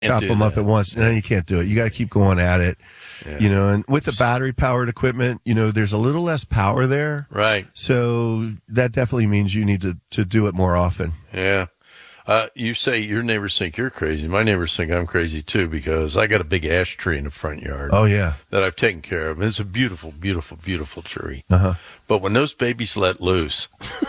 chop them up at once. No, you can't do it. You got to keep going at it. Yeah. And with the battery-powered equipment, there's a little less power there. Right. So that definitely means you need to do it more often. Yeah. You say your neighbors think you're crazy. My neighbors think I'm crazy, too, because I got a big ash tree in the front yard. Oh, yeah. That I've taken care of. It's a beautiful, beautiful, beautiful tree. Uh-huh. But when those babies let loose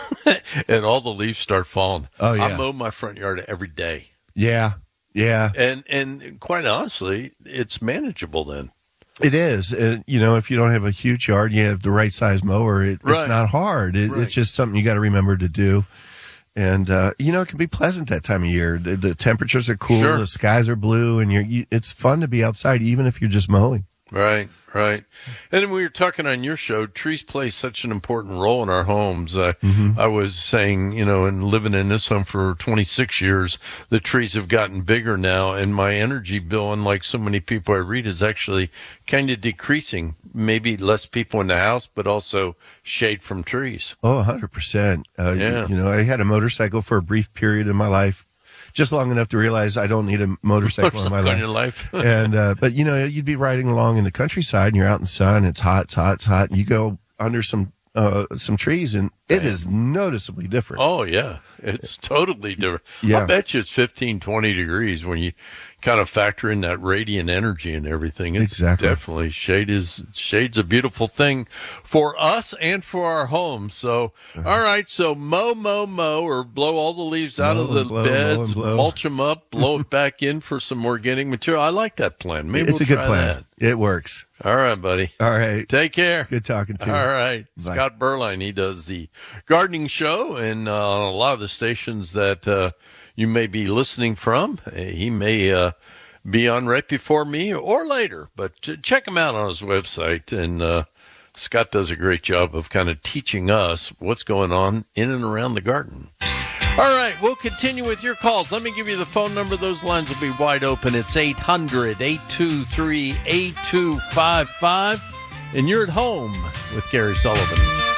and all the leaves start falling, I mow my front yard every day. Yeah. Yeah. And quite honestly, it's manageable then. It is. If you don't have a huge yard, you have the right size mower. It's not hard. It's just something you got to remember to do. And, it can be pleasant that time of year. The temperatures are cool. Sure. The skies are blue, and it's fun to be outside, even if you're just mowing. Right. And then we were talking on your show, trees play such an important role in our homes. I was saying, and living in this home for 26 years, the trees have gotten bigger now, and my energy bill, unlike so many people I read, is actually kind of decreasing. Maybe less people in the house, but also shade from trees. Oh, 100%. I had a motorcycle for a brief period in my life. Just long enough to realize I don't need a motorcycle in my life. In your life. And, but you'd be riding along in the countryside and you're out in the sun. It's hot. And you go under some trees and it is noticeably different. Oh, yeah. It's totally different. Yeah. I bet you it's 15, 20 degrees when you kind of factor in that radiant energy and everything. It's definitely shade's a beautiful thing for us and for our homes. So, all right. So mow, or blow all the leaves out of the beds, mulch them up, blow it back in for some organic material. I like that plan. Maybe it's a good plan. It works. All right, buddy. All right. Take care. Good talking to you. All right. Bye. Scott Berline, he does the gardening show and a lot of the stations that you may be listening from. He may be on right before me or later, but check him out on his website. And Scott does a great job of kind of teaching us what's going on in and around the garden. All right, we'll continue with your calls. Let me give you the phone number. Those lines will be wide open. It's 800-823-8255. And you're at home with Gary Sullivan.